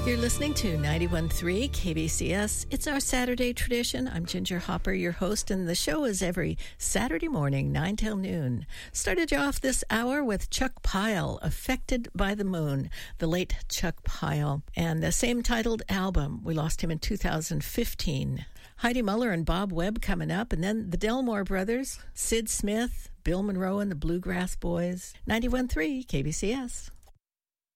You're listening to 91.3 KBCS. It's our Saturday tradition. I'm Ginger Hopper, your host, and the show is every Saturday morning, 9 till noon. Started you off this hour with Chuck Pyle, Affected by the Moon, the late Chuck Pyle, and the same titled album. We lost him in 2015. Heidi Muller and Bob Webb coming up, and then the Delmore Brothers, Sid Smith, Bill Monroe and the Bluegrass Boys. 91.3 KBCS.